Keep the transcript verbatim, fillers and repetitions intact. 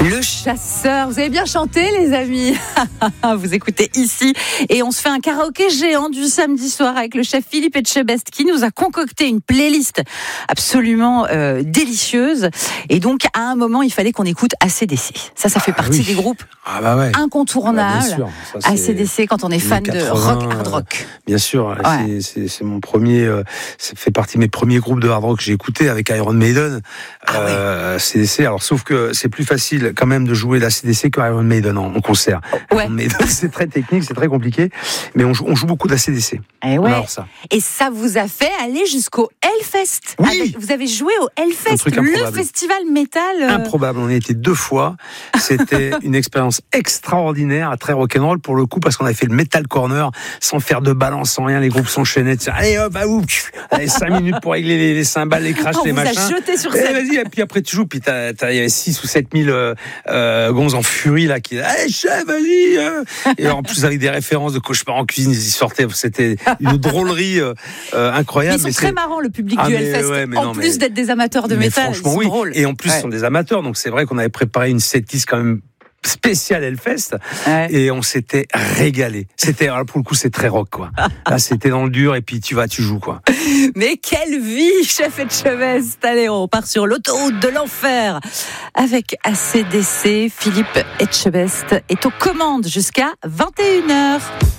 Le chasseur, vous avez bien chanté les amis. Vous écoutez ici et on se fait un karaoké géant du samedi soir avec le chef Philippe Etchebest qui nous a concocté une playlist absolument euh, délicieuse. Et donc à un moment il fallait qu'on écoute A C D C. Ça, ça fait ah, partie oui. des groupes ah, bah ouais. incontournables. Ah, bah, ça, A C D C quand on est fan de rock, hard rock. Bien sûr, ouais. c'est, c'est, c'est mon premier, euh, ça fait partie de mes premiers groupes de hard rock que j'ai écouté avec Iron Maiden. Ah, euh, ouais. A C D C. Alors sauf que c'est plus facile quand même de jouer l'A C D C que Iron Maiden en, en concert. Ouais. Iron Maiden, c'est très technique, c'est très compliqué, mais on joue, on joue beaucoup d'A C D C. Et, ouais. ça. Et ça vous a fait aller jusqu'au Hellfest. Oui. Avec, vous avez joué au Hellfest, le festival métal. Euh... Improbable, on y était deux fois. C'était une expérience extraordinaire, très rock'n'roll pour le coup, parce qu'on avait fait le Metal Corner sans faire de balance, sans rien. Les groupes s'enchaînaient. Allez hop, ah, ouf, allez, cinq minutes pour régler les, les cymbales, les crashs, on les vous machins. A jeté sur et scène. Vas-y, et puis après tu joues, puis t'as, t'as, il y avait six ou sept mille euh, euh, gonzes en furie là qui, allez chef, vas-y. Euh. Et en plus avec des références de Cauchemar en cuisine, ils y sortaient. C'était une drôlerie euh, euh, incroyable. Mais ils sont mais très c'est... marrants le public ah, du mais, Hellfest. ouais, mais en non, plus mais... d'être des amateurs de mais métal, franchement, ils sont oui. drôles. Et en plus, ouais. ce sont des amateurs, donc c'est vrai qu'on avait préparé une setlist quand même spécial Hellfest ouais. et on s'était régalé. C'était alors pour le coup c'est très rock quoi. Là c'était dans le dur et puis tu vas tu joues quoi. Mais quelle vie, chef Etchebest. Allez, on part sur l'autoroute de l'enfer avec A C D C. Philippe Etchebest est aux commandes jusqu'à vingt et une heures.